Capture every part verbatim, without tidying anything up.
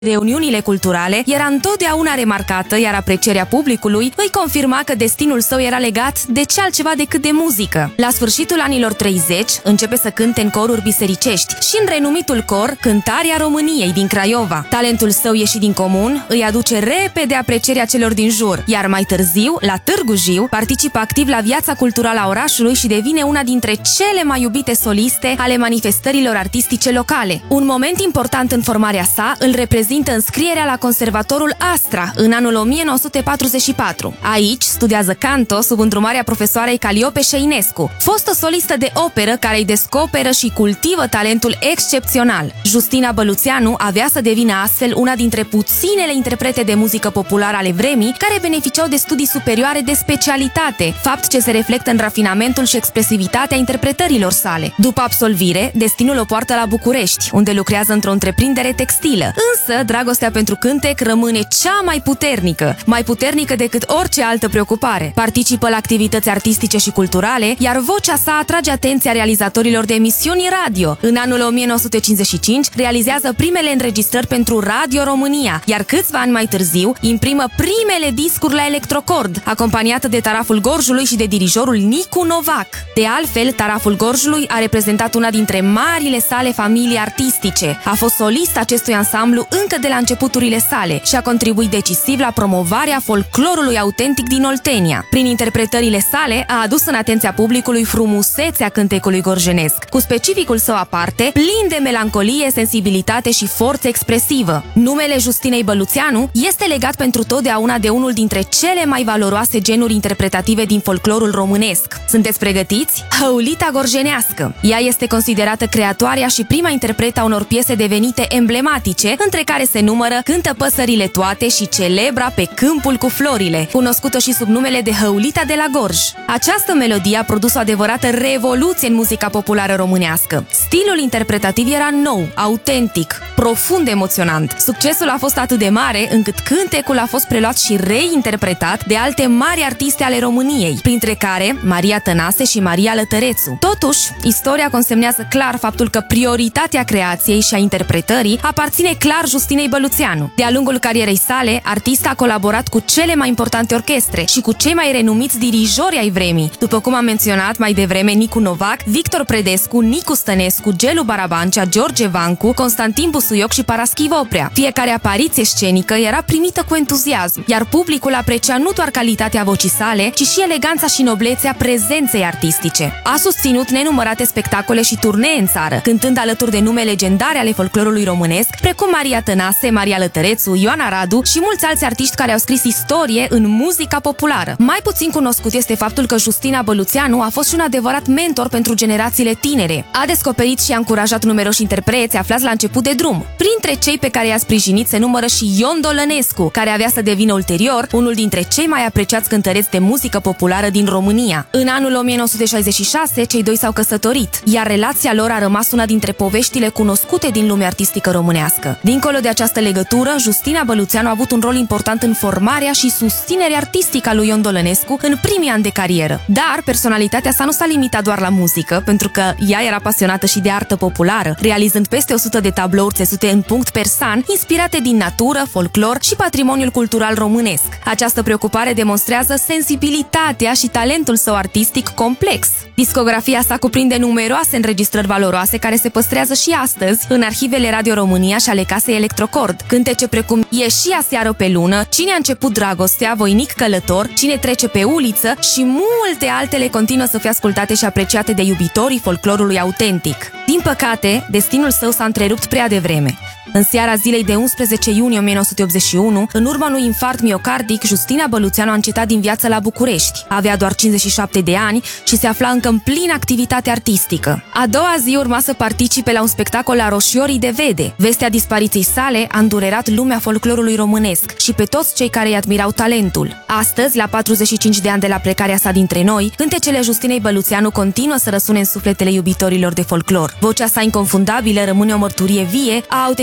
reuniunile culturale era întotdeauna remarcată, iar aprecierea publicului îi confirma că destinul său era legat de ce altceva decât de muzică. La sfârșitul anilor treizeci începe să cânte în coruri bisericești și în renumitul cor Cântarea României din Craiova. Talentul său ieșit din comun îi aduce repede aprecierea celor din jur, iar mai târziu, la Târgu Jiu, participă activ la viața culturală a orașului și devine una dintre cele mai iubite soliste ale manifestărilor artistice locale. Un moment important în formarea sa îl reprezintă înscrierea la Conservatorul Astra în anul o mie nouă sute patruzeci și patru. Aici studiază canto sub îndrumarea profesoarei Caliope Șeinescu, fostă solistă de operă care îi descoperă și cultivă talentul excepțional. Justina Băluțeanu avea să devină astfel una dintre puținele interprete de muzică populară ale vremii care beneficiau de studii superioare de specialitate, fapt ce se reflectă în rafinamentul și expresivitatea interpretărilor sale. După absolvire, destinul o poartă la București, unde lucrează într-o întreprindere textilă, însă dragostea pentru cântec rămâne cea mai puternică, mai puternică decât orice altă preocupare. Participă la activități artistice și culturale, iar vocea sa atrage atenția realizatorilor de emisiuni radio. În anul o mie nouă sute cincizeci și cinci realizează primele înregistrări pentru Radio România, iar câțiva ani mai târziu imprimă primele discuri la electrocord, acompaniată de Taraful Gorjului și de dirijorul Nicu Novac. De altfel, Taraful Gorjului a reprezentat una dintre marile sale familii artistice. A fost solist acestui ansamblu încă de la începuturile sale și a contribuit decisiv la promovarea folclorului autentic din Oltenia. Prin interpretările sale a adus în atenția publicului frumusețea cântecului gorjenesc, cu specificul său aparte, plin de melancolie, sensibilitate și forță expresivă. Numele Justinei Băluțeanu este legat pentru totdeauna de unul dintre cele mai valoroase genuri interpretative din folclorul românesc. Sunteți pregătiți? Hăulita gorjenească. Ea este considerată creatoarea și prima interpretă a unor piese devenite emblematice, între care se numără Cântă păsările toate și celebra Pe câmpul cu florile, cunoscută și sub numele de Hăulita de la Gorj. Această melodie a produs o adevărată revoluție în muzica populară românească. Stilul interpretativ era nou, autentic, profund emoționant. Succesul a fost atât de mare încât cântecul a fost preluat și reinterpretat de alte mari artiste ale României, printre care Maria Tănase și Maria Lătărețu. Totuși, istoria consemnează clar faptul că prioritatea creației și a interpretării aparține clar Justinei Băluțeanu. De-a lungul carierei sale, artista a colaborat cu cele mai importante orchestre și cu cei mai renumiți dirijori ai vremii, după cum am menționat mai devreme Nicu Novac, Victor Predescu, Nicu Stănescu, Gelu Barabancea, George Vancu, Constantin Busuioc și Paraschiv Oprea. Fiecare apariție scenică era primită cu entuziasm, iar publicul aprecia nu doar calitatea vocii sale, ci și eleganța și noblețea prezenței artistice. A susținut nenumărate spectacole și turnee în țară, cântând alături de nume legendare ale folclorului românesc, precum Maria Tănase, Maria Lătărețu, Ioana Radu și mulți alți artiști care au scris istorie în muzica populară. Mai puțin cunoscut este faptul că Justina Băluțeanu a fost și un adevărat mentor pentru generațiile tinere. A descoperit și a încurajat numeroși interpreți aflați la început de drum. Printre cei pe care i-a sprijinit se numără și Ion Dolănescu, care avea să devină ulterior unul dintre cei mai apreciați cântăreți de muzică populară din România. În anul o mie nouă sute șaizeci și șase, cei doi s-au căsătorit, iar relația lor a rămas una dintre poveștile cunoscute din lumea artistică românească. Dincolo de această legătură, Justina Băluțeanu a avut un rol important în formarea și susținerea artistică a lui Ion Dolănescu în primii ani de carieră. Dar personalitatea sa nu s-a limitat doar la muzică, pentru că ea era pasionată și de artă populară, realizând peste o sută de tablouri țesute în punct persan, inspirate din natură, folclor și patrimoniul cultural românesc. Această preocupare demonstrează sensibilitatea și talentul său artistic complex. Discografia sa cuprinde numeroase înregistrări valoroase care se păstrează și astăzi în arhivele Radio România și ale casei Electrocord. Cântece precum Ieși aseară pe lună, Cine a început dragostea, Voinic călător, Cine trece pe uliță și multe altele continuă să fie ascultate și apreciate de iubitorii folclorului autentic. Din păcate, destinul său s-a întrerupt prea devreme. În seara zilei de unsprezece iunie o mie nouă sute optzeci și unu, în urma unui infart miocardic, Justina Băluțeanu a încetat din viață la București. Avea doar cincizeci și șapte de ani și se afla încă în plină activitate artistică. A doua zi urma să participe la un spectacol la Roșiorii de Vede. Vestea dispariției sale a îndurerat lumea folclorului românesc și pe toți cei care îi admirau talentul. Astăzi, la patruzeci și cinci de ani de la plecarea sa dintre noi, cântecele Justinei Băluțeanu continuă să răsune în sufletele iubitorilor de folclor. Vocea sa inconfundabilă rămâne o mărturie vie a autenticității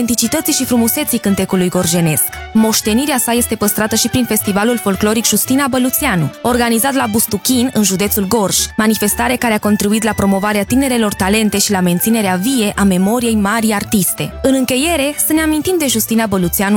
autenticității și frumuseții cântecului gorjenesc. Moștenirea sa este păstrată și prin festivalul folcloric Justina Băluțeanu, organizat la Bustuchin, în județul Gorj, manifestare care a contribuit la promovarea tinerelor talente și la menținerea vie a memoriei marii artiste. În încheiere, să ne amintim de Justina Băluțeanu